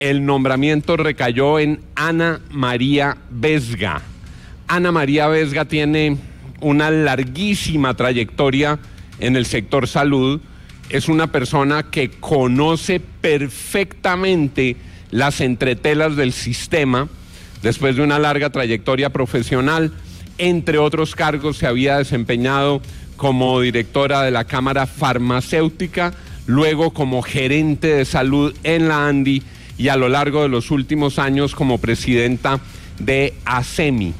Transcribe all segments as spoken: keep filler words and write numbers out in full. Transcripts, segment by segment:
el nombramiento recayó en Ana María Vesga. Ana María Vesga tiene una larguísima trayectoria en el sector salud. Es una persona que conoce perfectamente las entretelas del sistema. Después de una larga trayectoria profesional, entre otros cargos, se había desempeñado como directora de la Cámara Farmacéutica, luego como gerente de salud en la ANDI y a lo largo de los últimos años como presidenta de ASEMI.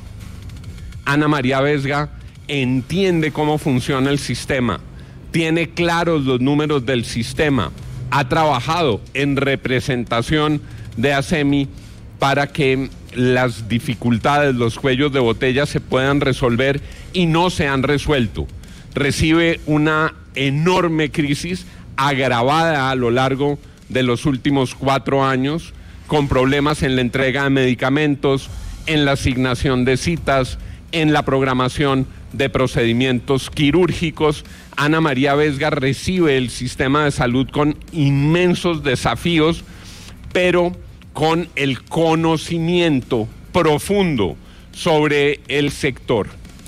Ana María Vesga entiende cómo funciona el sistema, tiene claros los números del sistema, ha trabajado en representación de ASEMI para que las dificultades, los cuellos de botella se puedan resolver y no se han resuelto. Recibe una enorme crisis agravada a lo largo de los últimos cuatro años, con problemas en la entrega de medicamentos, en la asignación de citas, en la programación de procedimientos quirúrgicos. Ana María Vesga recibe el sistema de salud con inmensos desafíos, pero con el conocimiento profundo sobre el sector.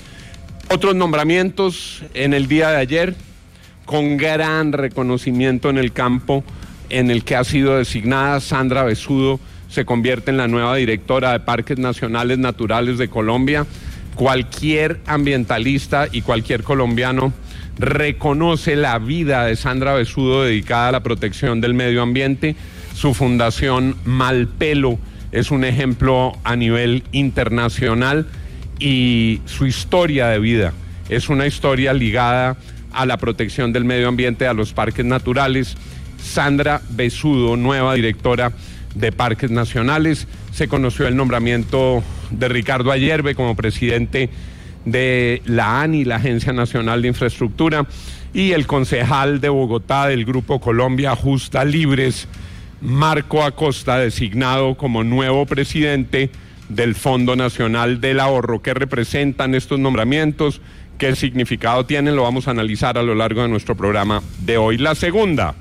Otros nombramientos en el día de ayer, con gran reconocimiento en el campo en el que ha sido designada. Sandra Besudo se convierte en la nueva directora de Parques Nacionales Naturales de Colombia. Cualquier ambientalista y cualquier colombiano reconoce la vida de Sandra Besudo dedicada a la protección del medio ambiente. Su fundación Malpelo es un ejemplo a nivel internacional y su historia de vida es una historia ligada a la protección del medio ambiente, a los parques naturales. Sandra Besudo, nueva directora de Parques Nacionales. Se conoció el nombramiento de Ricardo Ayerbe como presidente de la ANI, la Agencia Nacional de Infraestructura, y el concejal de Bogotá del Grupo Colombia Justa Libres, Marco Acosta, designado como nuevo presidente del Fondo Nacional del Ahorro. ¿Qué representan estos nombramientos? ¿Qué significado tienen? Lo vamos a analizar a lo largo de nuestro programa de hoy. La segunda.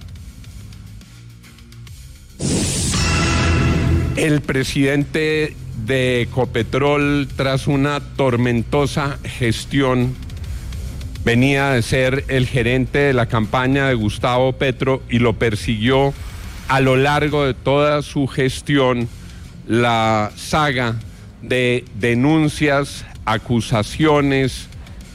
El presidente de Ecopetrol, tras una tormentosa gestión, venía de ser el gerente de la campaña de Gustavo Petro y lo persiguió a lo largo de toda su gestión la saga de denuncias, acusaciones,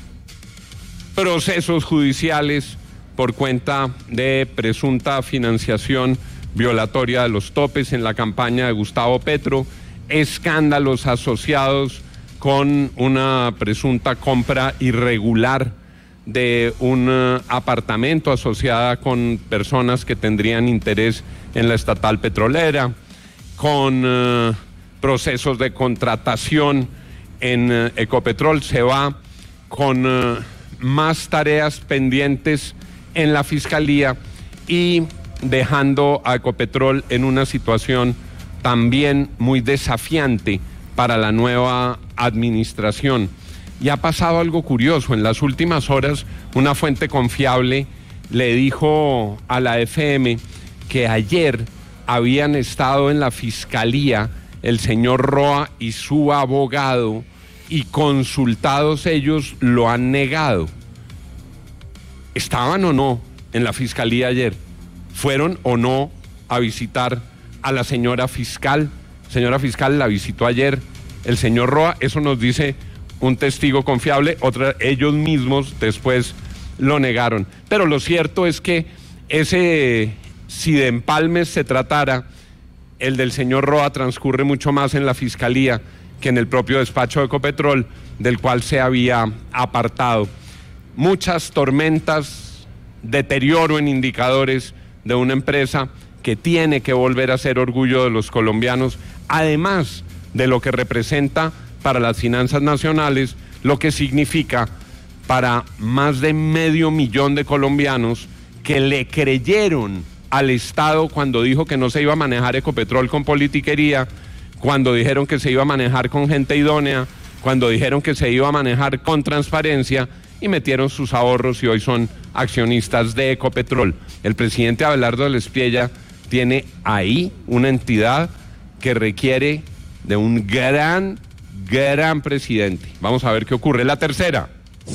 procesos judiciales por cuenta de presunta financiación violatoria de los topes en la campaña de Gustavo Petro, escándalos asociados con una presunta compra irregular de un uh, apartamento asociada con personas que tendrían interés en la estatal petrolera, con uh, procesos de contratación en uh, Ecopetrol. Se va con uh, más tareas pendientes en la Fiscalía y dejando a Ecopetrol en una situación también muy desafiante para la nueva administración. Y ha pasado algo curioso. En las últimas horas, una fuente confiable le dijo a la F M que ayer habían estado en la Fiscalía el señor Roa y su abogado, y consultados ellos lo han negado. ¿Estaban o no en la Fiscalía ayer? ¿Fueron o no a visitar a la señora fiscal? Señora fiscal, la visitó ayer el señor Roa. Eso nos dice un testigo confiable. Otra, ellos mismos después lo negaron. Pero lo cierto es que ese, si de empalmes se tratara, el del señor Roa transcurre mucho más en la Fiscalía que en el propio despacho de Ecopetrol, del cual se había apartado. Muchas tormentas, deterioro en indicadores de una empresa que tiene que volver a ser orgullo de los colombianos, además de lo que representa para las finanzas nacionales, lo que significa para más de medio millón de colombianos que le creyeron al Estado cuando dijo que no se iba a manejar Ecopetrol con politiquería, cuando dijeron que se iba a manejar con gente idónea, cuando dijeron que se iba a manejar con transparencia, y metieron sus ahorros y hoy son accionistas de Ecopetrol. El presidente Abelardo Lespiella tiene ahí una entidad que requiere de un gran, gran presidente. Vamos a ver qué ocurre. La tercera.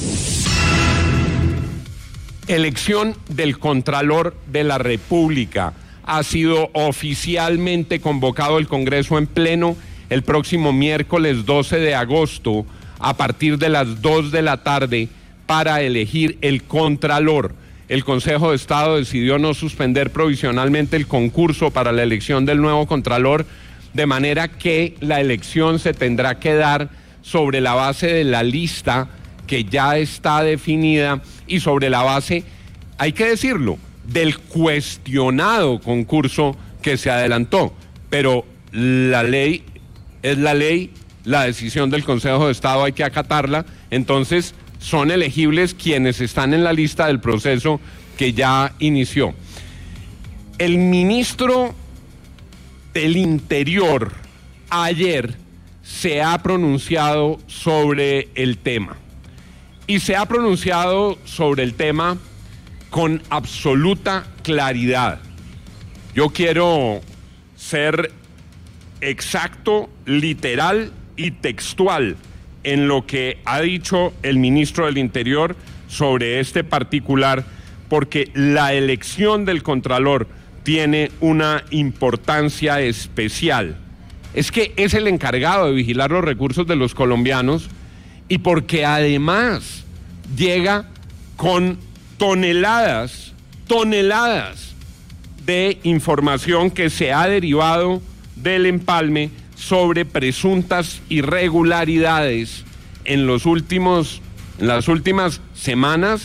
Elección del Contralor de la República. Ha sido oficialmente convocado el Congreso en pleno el próximo miércoles doce de agosto a partir de las dos de la tarde para elegir el Contralor. El Consejo de Estado decidió no suspender provisionalmente el concurso para la elección del nuevo Contralor, de manera que la elección se tendrá que dar sobre la base de la lista que ya está definida y sobre la base, hay que decirlo, del cuestionado concurso que se adelantó. Pero la ley es la ley, la decisión del Consejo de Estado hay que acatarla, entonces son elegibles quienes están en la lista del proceso que ya inició. El ministro del Interior ayer se ha pronunciado sobre el tema y se ha pronunciado sobre el tema con absoluta claridad. Yo quiero ser exacto, literal y textual en lo que ha dicho el ministro del Interior sobre este particular, porque la elección del Contralor tiene una importancia especial. Es que es el encargado de vigilar los recursos de los colombianos y porque además llega con toneladas, toneladas de información que se ha derivado del empalme sobre presuntas irregularidades en los últimos, en las últimas semanas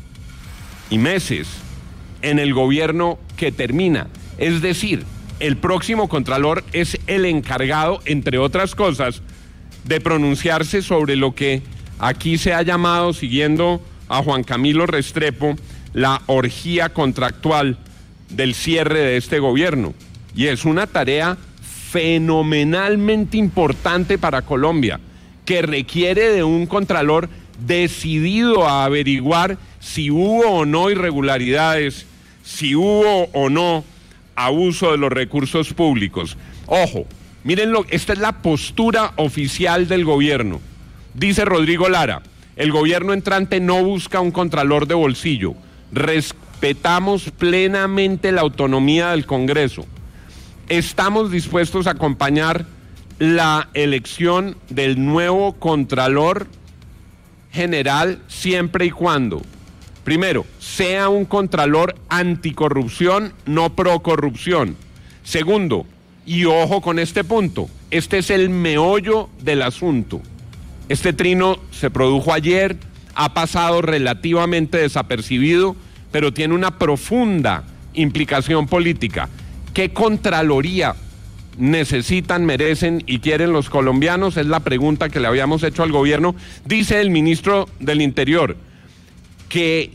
y meses en el gobierno que termina. Es decir, el próximo Contralor es el encargado, entre otras cosas, de pronunciarse sobre lo que aquí se ha llamado, siguiendo a Juan Camilo Restrepo, la orgía contractual del cierre de este gobierno. Y es una tarea fenomenalmente importante para Colombia, que requiere de un Contralor decidido a averiguar si hubo o no irregularidades, si hubo o no abuso de los recursos públicos. Ojo, mírenlo, esta es la postura oficial del gobierno. Dice Rodrigo Lara: el gobierno entrante no busca un contralor de bolsillo. Respetamos plenamente la autonomía del Congreso. Estamos dispuestos a acompañar la elección del nuevo Contralor General siempre y cuando, primero, sea un Contralor anticorrupción, no procorrupción. Segundo, y ojo con este punto, este es el meollo del asunto. Este trino se produjo ayer, ha pasado relativamente desapercibido, pero tiene una profunda implicación política. ¿Qué Contraloría necesitan, merecen y quieren los colombianos? Es la pregunta que le habíamos hecho al gobierno. Dice el ministro del Interior que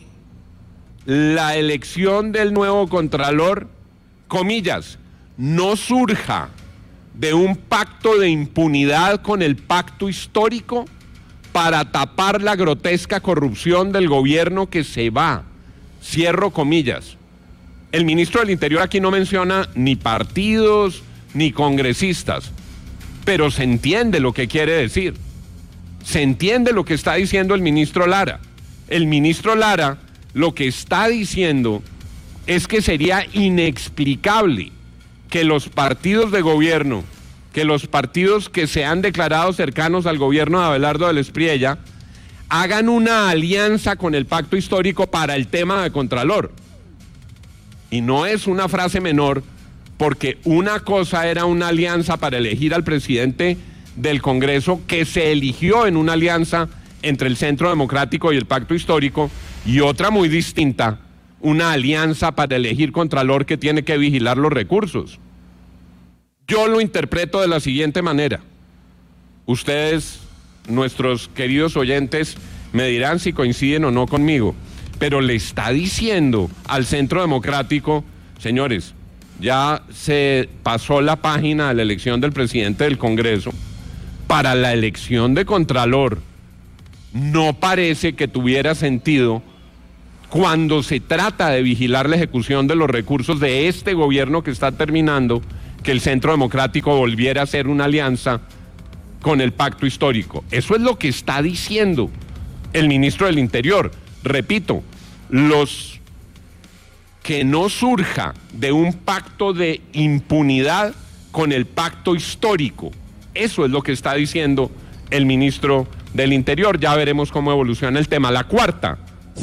la elección del nuevo Contralor, comillas, no surja de un pacto de impunidad con el pacto histórico para tapar la grotesca corrupción del gobierno que se va. Cierro comillas. El ministro del Interior aquí no menciona ni partidos ni congresistas, pero se entiende lo que quiere decir. Se entiende lo que está diciendo el ministro Lara. El ministro Lara lo que está diciendo es que sería inexplicable que los partidos de gobierno, que los partidos que se han declarado cercanos al gobierno de Abelardo del Espriella, hagan una alianza con el pacto histórico para el tema de Contralor. Y no es una frase menor, porque una cosa era una alianza para elegir al presidente del Congreso, que se eligió en una alianza entre el Centro Democrático y el pacto histórico, y otra muy distinta, una alianza para elegir Contralor que tiene que vigilar los recursos. Yo lo interpreto de la siguiente manera. Ustedes, nuestros queridos oyentes, me dirán si coinciden o no conmigo, pero le está diciendo al Centro Democrático: señores, ya se pasó la página de la elección del presidente del Congreso. Para la elección de Contralor no parece que tuviera sentido cuando se trata de vigilar la ejecución de los recursos de este gobierno que está terminando, que el Centro Democrático volviera a hacer una alianza con el pacto histórico. Eso es lo que está diciendo el ministro del Interior. Repito, los que no surja de un pacto de impunidad con el pacto histórico. Eso es lo que está diciendo el ministro del Interior. Ya veremos cómo evoluciona el tema. La cuarta,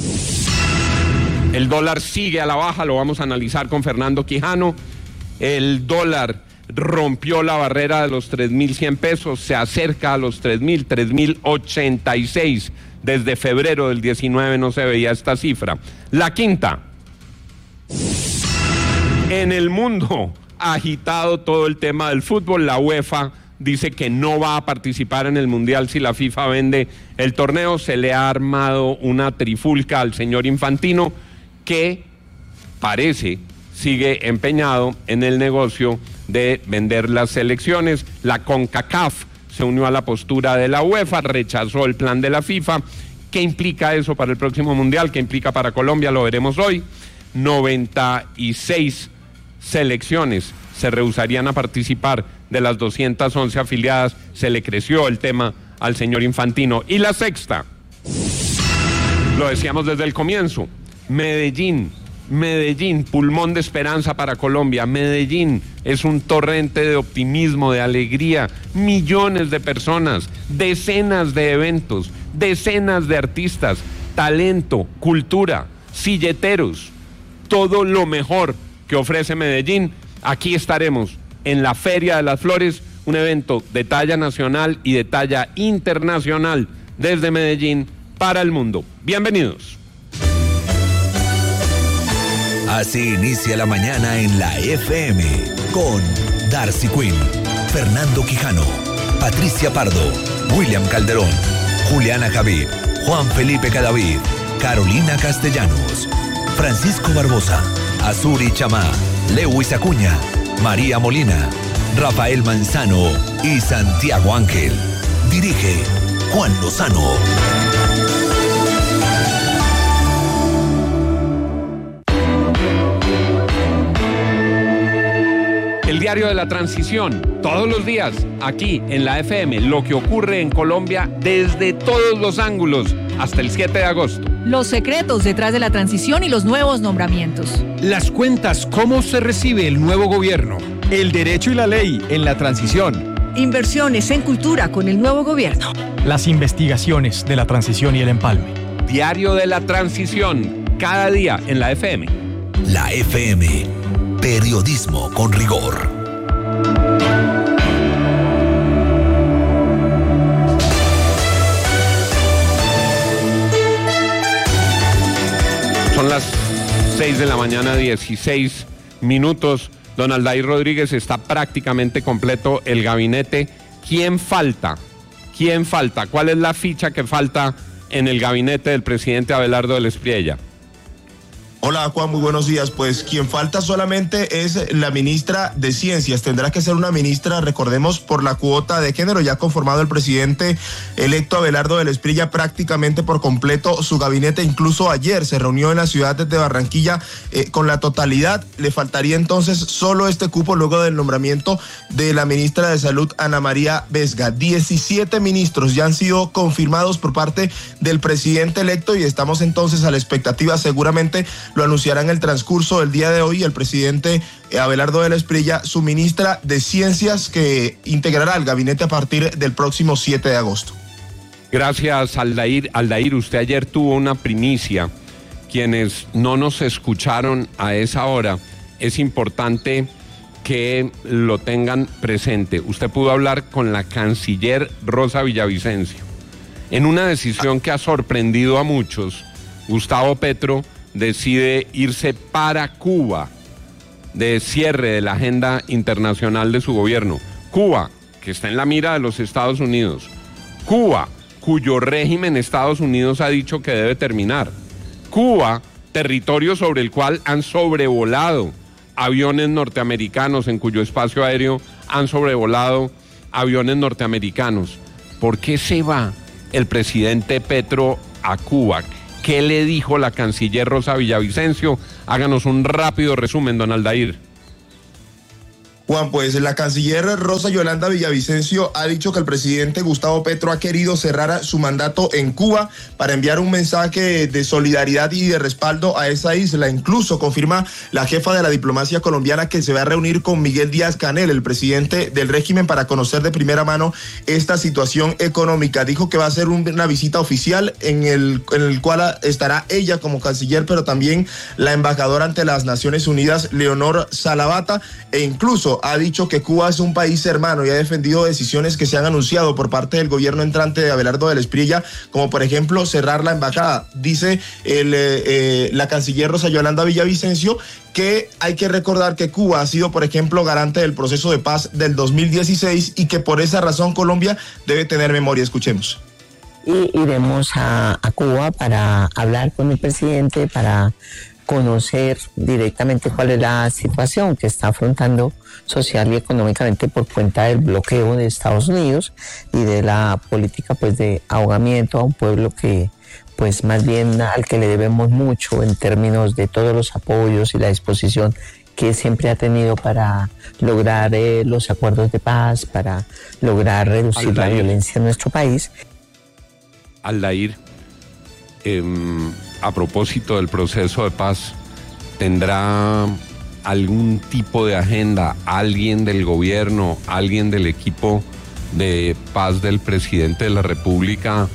el dólar sigue a la baja, lo vamos a analizar con Fernando Quijano. El dólar rompió la barrera de los tres mil cien pesos, se acerca a los tres mil, tres mil ochenta y seis. Desde febrero del diecinueve no se veía esta cifra. La quinta, en el mundo agitado todo el tema del fútbol, la UEFA dice que no va a participar en el Mundial si la FIFA vende el torneo. Se le ha armado una trifulca al señor Infantino, que parece sigue empeñado en el negocio de vender las selecciones. La CONCACAF se unió a la postura de la UEFA, rechazó el plan de la FIFA. ¿Qué implica eso para el próximo Mundial? ¿Qué implica para Colombia? Lo veremos hoy. noventa y seis selecciones se rehusarían a participar de las doscientas once afiliadas. Se le creció el tema al señor Infantino. Y la sexta, lo decíamos desde el comienzo, Medellín. Medellín, pulmón de esperanza para Colombia. Medellín es un torrente de optimismo, de alegría. Millones de personas, decenas de eventos, decenas de artistas, talento, cultura, silleteros, todo lo mejor que ofrece Medellín. Aquí estaremos en la Feria de las Flores, un evento de talla nacional y de talla internacional desde Medellín para el mundo. Bienvenidos. Así inicia la mañana en la F M con Darcy Quinn, Fernando Quijano, Patricia Pardo, William Calderón, Juliana Javid, Juan Felipe Cadavid, Carolina Castellanos, Francisco Barbosa, Azuri Chamá, Lewis Acuña, María Molina, Rafael Manzano y Santiago Ángel. Dirige Juan Lozano. El diario de la transición, todos los días, aquí en la F M, lo que ocurre en Colombia desde todos los ángulos, hasta el siete de agosto. Los secretos detrás de la transición y los nuevos nombramientos. Las cuentas, cómo se recibe el nuevo gobierno. El derecho y la ley en la transición. Inversiones en cultura con el nuevo gobierno. Las investigaciones de la transición y el empalme. Diario de la transición, cada día en la F M. La F M, periodismo con rigor. Son las seis de la mañana, dieciséis minutos. Don Aldair Rodríguez, está prácticamente completo el gabinete. ¿Quién falta? ¿Quién falta? ¿Cuál es la ficha que falta en el gabinete del presidente Abelardo del Espriella? Hola Juan, muy buenos días. Pues quien falta solamente es la ministra de Ciencias. Tendrá que ser una ministra, recordemos, por la cuota de género. Ya conformado el presidente electo Abelardo del Espriella prácticamente por completo su gabinete. Incluso ayer se reunió en la ciudad de Barranquilla eh, con la totalidad. Le faltaría entonces solo este cupo luego del nombramiento de la ministra de Salud, Ana María Vesga. diecisiete ministros ya han sido confirmados por parte del presidente electo y estamos entonces a la expectativa. Seguramente lo anunciará en el transcurso del día de hoy el presidente Abelardo del Espriella, su ministra de Ciencias, que integrará el gabinete a partir del próximo siete de agosto. Gracias, Aldair. Aldair, usted ayer tuvo una primicia. Quienes no nos escucharon a esa hora, es importante que lo tengan presente. Usted pudo hablar con la canciller Rosa Villavicencio. En una decisión que ha sorprendido a muchos, Gustavo Petro decide irse para Cuba, de cierre de la agenda internacional de su gobierno. Cuba, que está en la mira de los Estados Unidos. Cuba, cuyo régimen Estados Unidos ha dicho que debe terminar. Cuba, territorio sobre el cual han sobrevolado aviones norteamericanos, en cuyo espacio aéreo han sobrevolado aviones norteamericanos. ¿Por qué se va el presidente Petro a Cuba? ¿Qué le dijo la canciller Rosa Villavicencio? Háganos un rápido resumen, don Aldair. Juan, pues la canciller Rosa Yolanda Villavicencio ha dicho que el presidente Gustavo Petro ha querido cerrar su mandato en Cuba para enviar un mensaje de solidaridad y de respaldo a esa isla. Incluso confirma la jefa de la diplomacia colombiana que se va a reunir con Miguel Díaz-Canel, el presidente del régimen, para conocer de primera mano esta situación económica. Dijo que va a ser una visita oficial en el, en el cual estará ella como canciller, pero también la embajadora ante las Naciones Unidas, Leonor Salavata, e incluso ha dicho que Cuba es un país hermano y ha defendido decisiones que se han anunciado por parte del gobierno entrante de Abelardo del Espriella, como por ejemplo cerrar la embajada. Dice el, eh, la canciller Rosa Yolanda Villavicencio que hay que recordar que Cuba ha sido, por ejemplo, garante del proceso de paz del dos mil dieciséis y que por esa razón Colombia debe tener memoria. Escuchemos. Y iremos a, a Cuba para hablar con el presidente, para conocer directamente cuál es la situación que está afrontando social y económicamente por cuenta del bloqueo de Estados Unidos y de la política pues de ahogamiento a un pueblo que pues más bien al que le debemos mucho en términos de todos los apoyos y la disposición que siempre ha tenido para lograr eh, los acuerdos de paz, para lograr reducir Aldair. la violencia en nuestro país. Aldair, eh, a propósito del proceso de paz, ¿tendrá algún tipo de agenda alguien del gobierno, alguien del equipo de paz del presidente de la República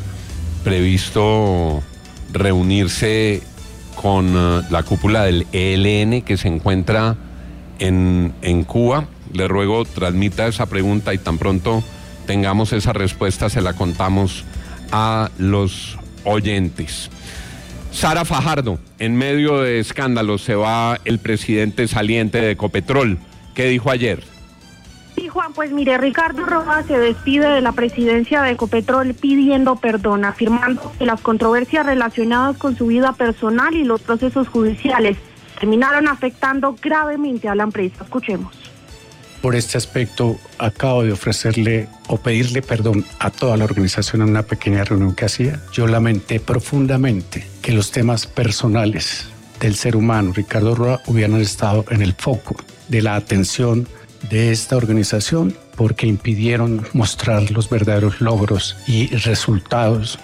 previsto reunirse con uh, la cúpula del E L N que se encuentra en, en Cuba? Le ruego transmita esa pregunta y tan pronto tengamos esa respuesta se la contamos a los oyentes. Sara Fajardo, en medio de escándalos se va el presidente saliente de Ecopetrol. ¿Qué dijo ayer? Sí, Juan, pues mire, Ricardo Roa se despide de la presidencia de Ecopetrol pidiendo perdón, afirmando que las controversias relacionadas con su vida personal y los procesos judiciales terminaron afectando gravemente a la empresa. Escuchemos. Por este aspecto, acabo de ofrecerle o pedirle perdón a toda la organización en una pequeña reunión que hacía. Yo lamenté profundamente que los temas personales del ser humano, Ricardo Roa, hubieran estado en el foco de la atención de esta organización porque impidieron mostrar los verdaderos logros y resultados.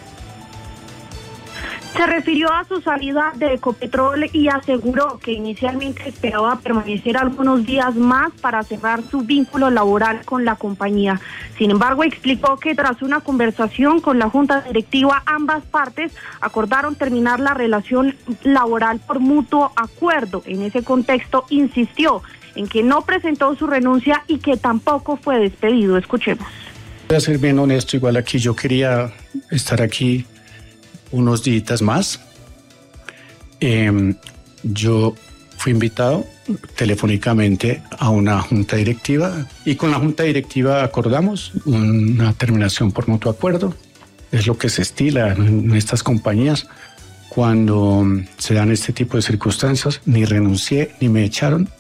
Se refirió a su salida de Ecopetrol y aseguró que inicialmente esperaba permanecer algunos días más para cerrar su vínculo laboral con la compañía. Sin embargo, explicó que tras una conversación con la Junta Directiva, ambas partes acordaron terminar la relación laboral por mutuo acuerdo. En ese contexto, insistió en que no presentó su renuncia y que tampoco fue despedido. Escuchemos. Voy a ser bien honesto, igual aquí yo quería estar aquí unos días más. Eh, yo fui invitado telefónicamente a una junta directiva y con la junta directiva acordamos una terminación por mutuo acuerdo. Es lo que se estila en estas compañías cuando se dan este tipo de circunstancias. Ni renuncié ni me echaron.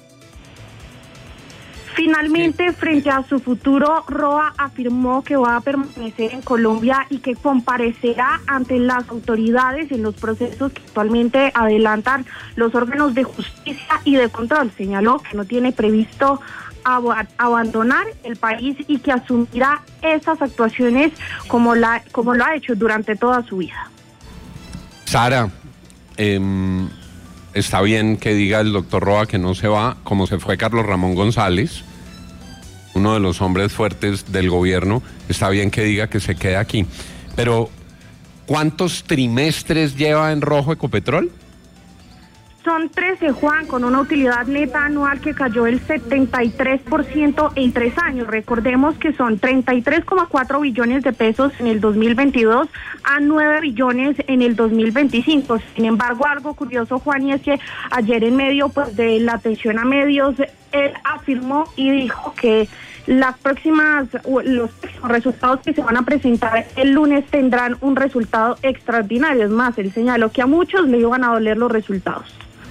Finalmente, frente a su futuro, Roa afirmó que va a permanecer en Colombia y que comparecerá ante las autoridades en los procesos que actualmente adelantan los órganos de justicia y de control. Señaló que no tiene previsto ab- abandonar el país y que asumirá esas actuaciones como, la, como lo ha hecho durante toda su vida. Sara, eh, está bien que diga el doctor Roa que no se va, como se fue Carlos Ramón González, uno de los hombres fuertes del gobierno. Está bien que diga que se quede aquí, pero ¿cuántos trimestres lleva en rojo Ecopetrol? Son trece, Juan, con una utilidad neta anual que cayó el setenta y tres por ciento en tres años. Recordemos que son treinta y tres coma cuatro billones de pesos en el dos mil veintidós a nueve billones en el dos mil veinticinco. Sin embargo, algo curioso, Juan, y es que ayer en medio pues de la atención a medios, él afirmó y dijo que las próximas, los resultados que se van a presentar el lunes tendrán un resultado extraordinario. Es más, él señaló que a muchos le iban a doler los resultados.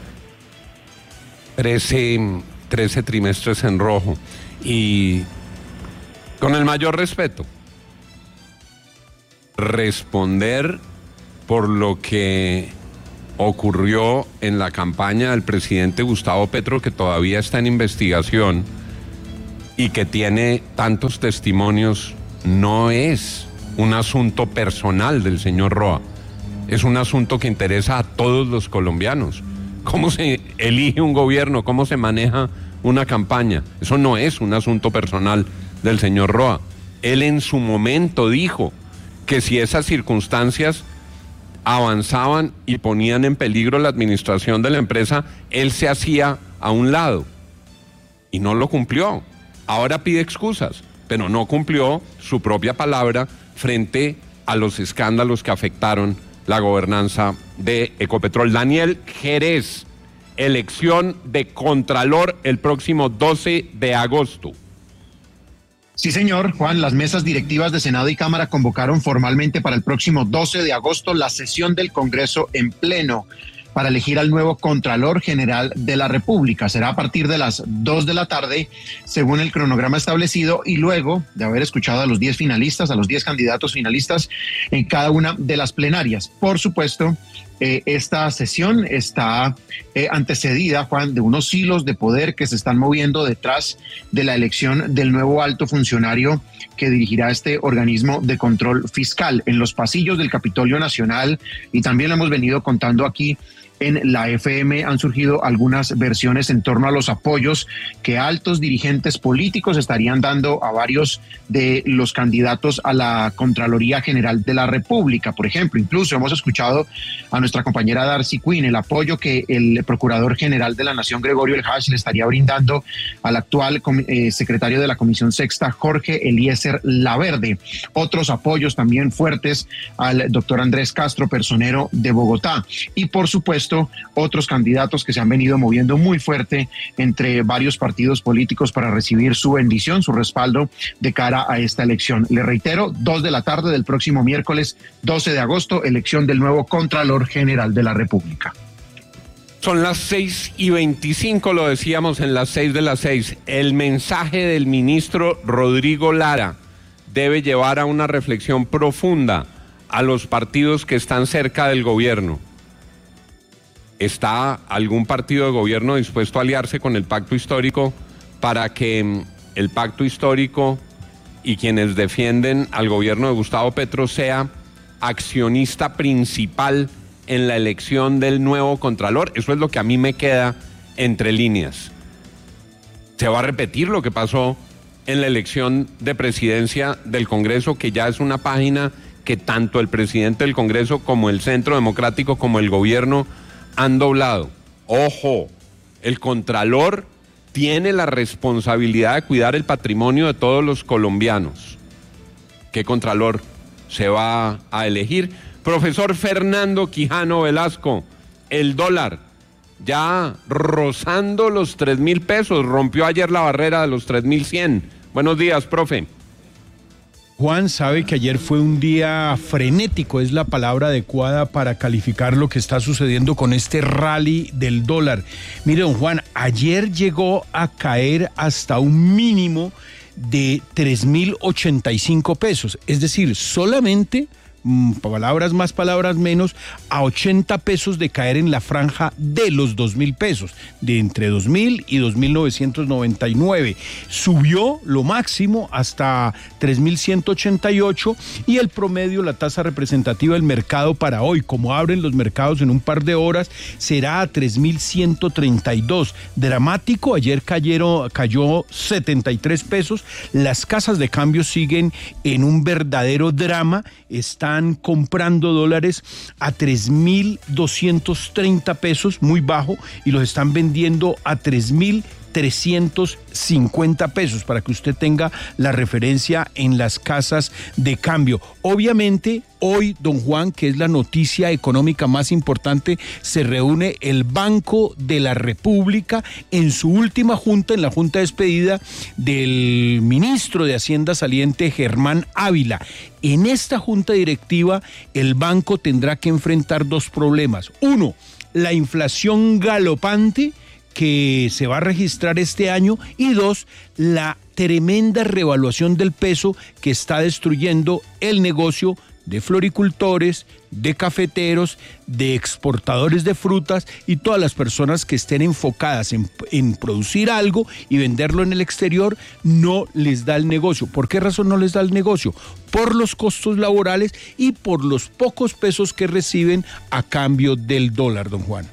trece, trece trimestres en rojo y con el mayor respeto, responder por lo que ocurrió en la campaña del presidente Gustavo Petro, que todavía está en investigación y que tiene tantos testimonios, no es un asunto personal del señor Roa, es un asunto que interesa a todos los colombianos. ¿Cómo se elige un gobierno? ¿Cómo se maneja una campaña? Eso no es un asunto personal del señor Roa. Él en su momento dijo que si esas circunstancias avanzaban y ponían en peligro la administración de la empresa, él se hacía a un lado y no lo cumplió. Ahora pide excusas, pero no cumplió su propia palabra frente a los escándalos que afectaron la gobernanza de Ecopetrol. Daniel Jerez, elección de Contralor el próximo doce de agosto. Sí, señor, Juan, las mesas directivas de Senado y Cámara convocaron formalmente para el próximo doce de agosto la sesión del Congreso en pleno para elegir al nuevo Contralor General de la República. Será a partir de las dos de la tarde, según el cronograma establecido, y luego de haber escuchado a los diez finalistas, a los diez candidatos finalistas en cada una de las plenarias. Por supuesto, Eh, esta sesión está eh, antecedida, Juan, de unos hilos de poder que se están moviendo detrás de la elección del nuevo alto funcionario que dirigirá este organismo de control fiscal en los pasillos del Capitolio Nacional, y también lo hemos venido contando aquí en la F M. Han surgido algunas versiones en torno a los apoyos que altos dirigentes políticos estarían dando a varios de los candidatos a la Contraloría General de la República. Por ejemplo, incluso hemos escuchado a nuestra compañera Darcy Quinn el apoyo que el Procurador General de la Nación, Gregorio El Hach, le estaría brindando al actual eh, secretario de la Comisión Sexta, Jorge Eliezer Laverde. Otros apoyos también fuertes al doctor Andrés Castro, personero de Bogotá. Y por supuesto, otros candidatos que se han venido moviendo muy fuerte entre varios partidos políticos para recibir su bendición, su respaldo de cara a esta elección. Le reitero, dos de la tarde del próximo miércoles doce de agosto, elección del nuevo Contralor General de la República. Son las seis y veinticinco, lo decíamos en las seis de las seis. El mensaje del ministro Rodrigo Lara debe llevar a una reflexión profunda a los partidos que están cerca del gobierno. ¿Está algún partido de gobierno dispuesto a aliarse con el pacto histórico para que el pacto histórico y quienes defienden al gobierno de Gustavo Petro sea accionista principal en la elección del nuevo Contralor? Eso es lo que a mí me queda entre líneas. ¿Se va a repetir lo que pasó en la elección de presidencia del Congreso, que ya es una página que tanto el presidente del Congreso como el Centro Democrático como el gobierno han doblado? Ojo, el Contralor tiene la responsabilidad de cuidar el patrimonio de todos los colombianos. ¿Qué Contralor se va a elegir? Profesor Fernando Quijano Velasco, el dólar ya rozando los tres mil pesos, rompió ayer la barrera de los tres mil cien. Buenos días, profe. Juan, sabe que ayer fue un día frenético, es la palabra adecuada para calificar lo que está sucediendo con este rally del dólar. Mire, don Juan, ayer llegó a caer hasta un mínimo de tres mil ochenta y cinco pesos, es decir, solamente, palabras más, palabras menos, a ochenta pesos de caer en la franja de los dos mil pesos, de entre dos mil y dos mil novecientos noventa y nueve. Subió lo máximo hasta tres mil ciento ochenta y ocho, y el promedio, la tasa representativa del mercado para hoy, como abren los mercados en un par de horas, será a tres mil ciento treinta y dos. Dramático, ayer cayeron, cayó setenta y tres pesos. Las casas de cambio siguen en un verdadero drama, están comprando dólares a tres mil doscientos treinta pesos, muy bajo, y los están vendiendo a tres mil trescientos cincuenta pesos, para que usted tenga la referencia en las casas de cambio. Obviamente, hoy, don Juan, que es la noticia económica más importante, se reúne el Banco de la República en su última junta, en la junta despedida del ministro de Hacienda saliente, Germán Ávila. En esta junta directiva, el banco tendrá que enfrentar dos problemas. Uno, la inflación galopante que se va a registrar este año, y dos, la tremenda revaluación del peso que está destruyendo el negocio de floricultores, de cafeteros, de exportadores de frutas y todas las personas que estén enfocadas en, en producir algo y venderlo en el exterior, no les da el negocio. ¿Por qué razón no les da el negocio? Por los costos laborales y por los pocos pesos que reciben a cambio del dólar, don Juan.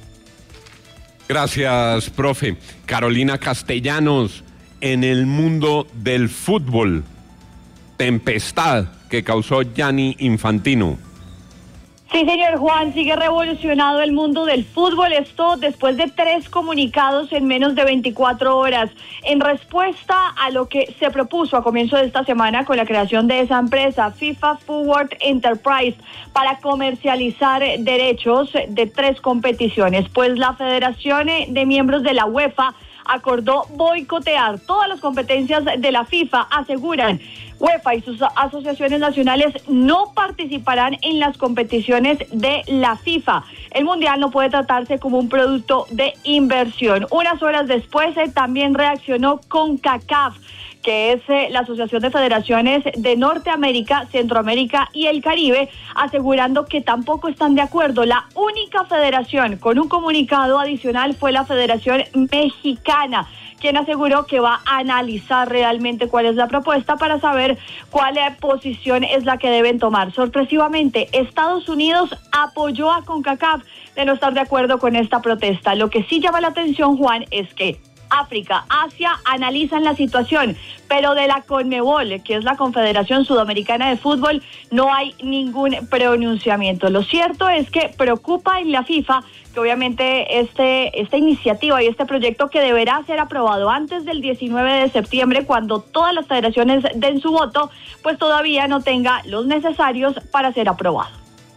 Gracias, profe. Carolina Castellanos, en el mundo del fútbol, tempestad que causó Gianni Infantino. Sí, señor Juan, sigue revolucionado el mundo del fútbol, esto después de tres comunicados en menos de veinticuatro horas, en respuesta a lo que se propuso a comienzo de esta semana con la creación de esa empresa, FIFA Forward Enterprise, para comercializar derechos de tres competiciones, pues la Federación de Miembros de la UEFA acordó boicotear todas las competencias de la FIFA, aseguran. UEFA y sus asociaciones nacionales no participarán en las competiciones de la FIFA. El Mundial no puede tratarse como un producto de inversión. Unas horas después eh, también reaccionó CONCACAF, que es eh, la Asociación de Federaciones de Norteamérica, Centroamérica y el Caribe, asegurando que tampoco están de acuerdo. La única federación con un comunicado adicional fue la Federación Mexicana, quien aseguró que va a analizar realmente cuál es la propuesta para saber cuál posición es la que deben tomar. Sorpresivamente, Estados Unidos apoyó a CONCACAF de no estar de acuerdo con esta protesta. Lo que sí llama la atención, Juan, es que África, Asia analizan la situación, pero de la CONMEBOL, que es la Confederación Sudamericana de Fútbol, no hay ningún pronunciamiento. Lo cierto es que preocupa en la FIFA que obviamente este esta iniciativa y este proyecto, que deberá ser aprobado antes del diecinueve de septiembre, cuando todas las federaciones den su voto, pues todavía no tenga los necesarios para ser aprobado.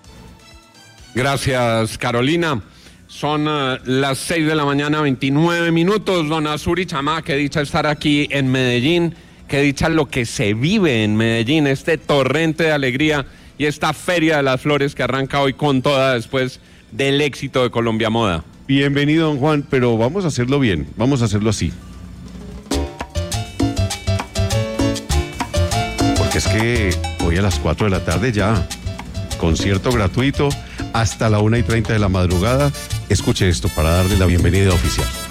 Gracias, Carolina. Son uh, las seis de la mañana, veintinueve minutos. Don Azuri Chamá, qué dicha estar aquí en Medellín, qué dicha lo que se vive en Medellín, este torrente de alegría y esta Feria de las Flores que arranca hoy con toda después del éxito de Colombia Moda. Bienvenido, don Juan, pero vamos a hacerlo bien, vamos a hacerlo así. Porque es que hoy a las cuatro de la tarde ya, concierto gratuito hasta la una y treinta de la madrugada. Escuche esto para darle la bienvenida oficial.